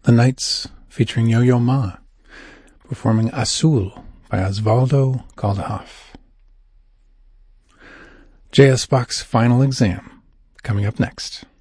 The Nights featuring Yo-Yo Ma, performing Azul by Osvaldo Caldahoff. J.S. Bach's Final Exam, coming up next.